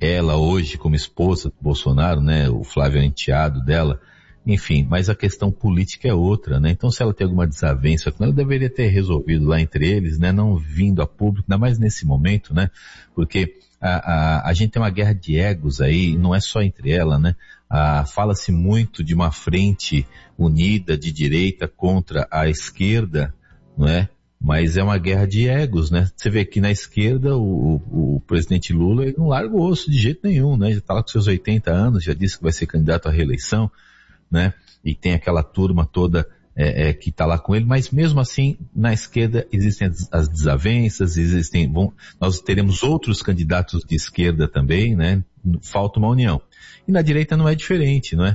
ela hoje como esposa do Bolsonaro, né, o Flávio é enteado dela, enfim, mas a questão política é outra, né? Então se ela tem alguma desavença com ela, deveria ter resolvido lá entre eles, né? Não vindo a público, ainda mais nesse momento, né? Porque a gente tem uma guerra de egos aí, não é só entre ela, né? Fala-se muito de uma frente unida de direita contra a esquerda, não é? Mas é uma guerra de egos, né? Você vê que na esquerda o presidente Lula ele não larga o osso de jeito nenhum, né? Já está lá com seus 80 anos, já disse que vai ser candidato à reeleição, né? E tem aquela turma toda que está lá com ele, mas mesmo assim, na esquerda existem as desavenças, nós teremos outros candidatos de esquerda também, né? Falta uma união. E na direita não é diferente, não é?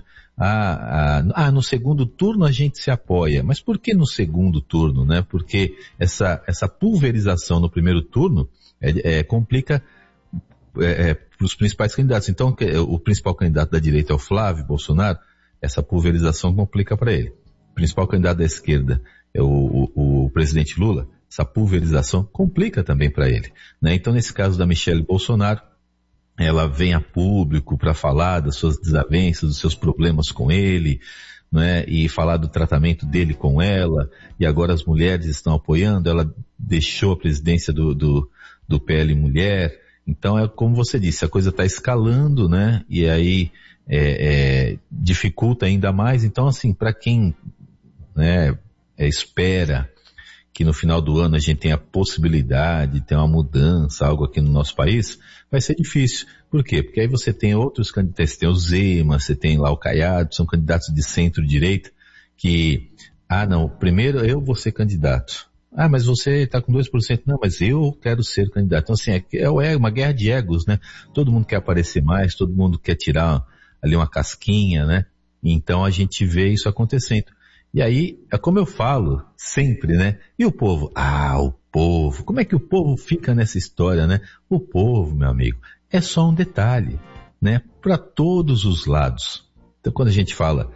No segundo turno a gente se apoia. Mas por que no segundo turno, né? Porque essa pulverização no primeiro turno complica para os principais candidatos. Então, o principal candidato da direita é o Flávio Bolsonaro, essa pulverização complica para ele. O principal candidato da esquerda é o presidente Lula, essa pulverização complica também para ele, né? Então, nesse caso da Michelle Bolsonaro, ela vem a público para falar das suas desavenças, dos seus problemas com ele, né? E falar do tratamento dele com ela, e agora as mulheres estão apoiando, ela deixou a presidência do PL Mulher. Então é como você disse, a coisa está escalando, né? E aí dificulta ainda mais. Então assim, para quem, né, espera que no final do ano a gente tenha a possibilidade de ter uma mudança, algo aqui no nosso país, vai ser difícil. Por quê? Porque aí você tem outros candidatos, você tem o Zema, você tem lá o Caiado, são candidatos de centro-direita que, não, primeiro eu vou ser candidato. Mas você está com 2%. Não, mas eu quero ser candidato. Então assim, é uma guerra de egos, né? Todo mundo quer aparecer mais, todo mundo quer tirar ali uma casquinha, né? Então a gente vê isso acontecendo. E aí, é como eu falo sempre, né? E o povo? O povo. Como é que o povo fica nessa história, né? O povo, meu amigo, é só um detalhe, né? Para todos os lados. Então, quando a gente fala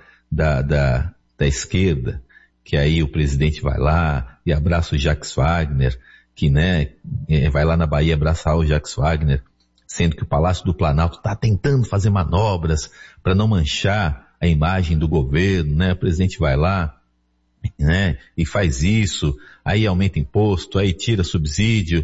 da esquerda, que aí o presidente vai lá e abraça o Jacques Wagner, que, né, vai lá na Bahia abraçar o Jacques Wagner, sendo que o Palácio do Planalto está tentando fazer manobras para não manchar a imagem do governo, né? O presidente vai lá, né? E faz isso, aí aumenta imposto, aí tira subsídio.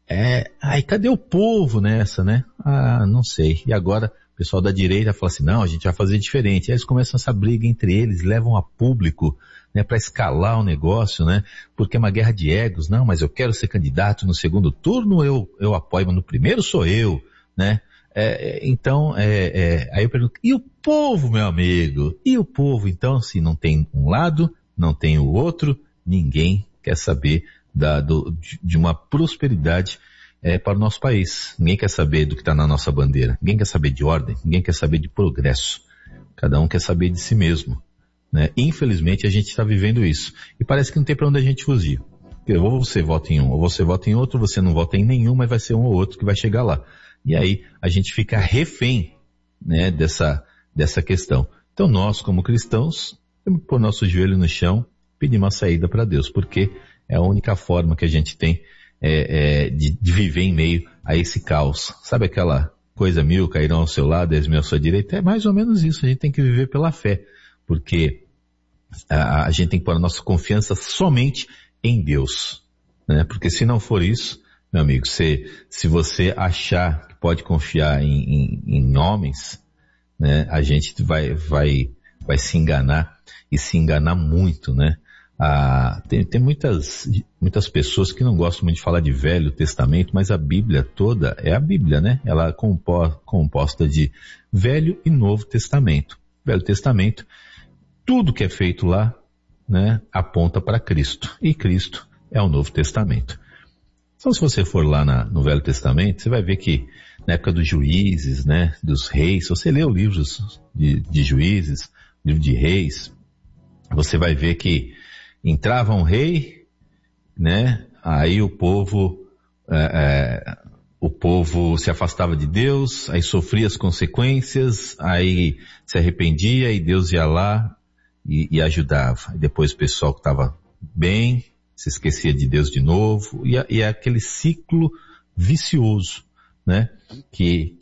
Aí cadê o povo nessa, né? Não sei. E agora o pessoal da direita fala assim, não, a gente vai fazer diferente. Aí eles começam essa briga entre eles, levam a público, né? Para escalar o negócio, né? Porque é uma guerra de egos. Não, mas eu quero ser candidato no segundo turno, eu apoio, mas no primeiro sou eu, né? Então, aí eu pergunto, e o povo, meu amigo? E o povo? Então, se não tem um lado, não tem o outro, ninguém quer saber de uma prosperidade para o nosso país. Ninguém quer saber do que está na nossa bandeira. Ninguém quer saber de ordem, ninguém quer saber de progresso. Cada um quer saber de si mesmo, né? Infelizmente, a gente está vivendo isso. E parece que não tem para onde a gente fugir. Ou você vota em um, ou você vota em outro, você não vota em nenhum, mas vai ser um ou outro que vai chegar lá. E aí a gente fica refém, né, dessa questão. Então nós, como cristãos, temos que pôr nosso joelho no chão, pedir uma saída para Deus, porque é a única forma que a gente tem de viver em meio a esse caos. Sabe aquela coisa, 1000 cairão ao seu lado, 10.000 à sua direita? É mais ou menos isso, a gente tem que viver pela fé, porque a gente tem que pôr a nossa confiança somente em Deus, né? Porque se não for isso, meu amigo, se você achar que pode confiar em homens, né, a gente vai se enganar, e se enganar muito, né? Tem muitas pessoas que não gostam muito de falar de Velho Testamento, mas a Bíblia toda é a Bíblia, né? Ela é composta de Velho e Novo Testamento. Velho Testamento, tudo que é feito lá, né, aponta para Cristo, e Cristo é o Novo Testamento. Então, se você for lá no Velho Testamento, você vai ver que na época dos juízes, né, dos reis, se você lê os livros de juízes, livro de reis, você vai ver que entrava um rei, né, aí o povo se afastava de Deus, aí sofria as consequências, aí se arrependia e Deus ia lá e ajudava. E depois o pessoal que estava bem se esquecia de Deus de novo, e é aquele ciclo vicioso, né, que